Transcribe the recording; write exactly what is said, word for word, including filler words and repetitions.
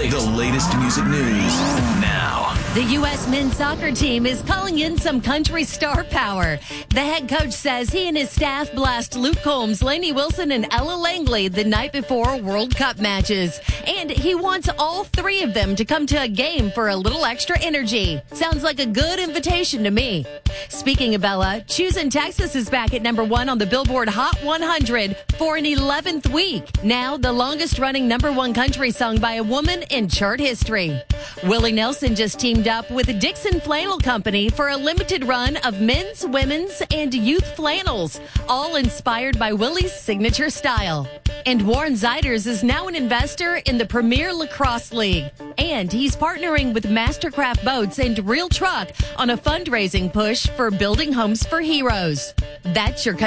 Detroit. The latest music news now. The U S men's soccer team is calling in some country star power. The head coach says he and his staff blast Luke Combs, Lainey Wilson, and Ella Langley the night before World Cup matches. And he wants all three of them to come to a game for a little extra energy. Sounds like a good invitation to me. Speaking of Ella, Choosing Texas is back at number one on the Billboard Hot one hundred for an eleventh week. Now the longest running number one country song by a woman in chart history. Willie Nelson just teamed up with the Dixon Flannel Company for a limited run of men's, women's, and youth flannels, all inspired by Willie's signature style. And Warren Zeiders is now an investor in the Premier Lacrosse League. And he's partnering with Mastercraft Boats and Real Truck on a fundraising push for building homes for heroes. That's your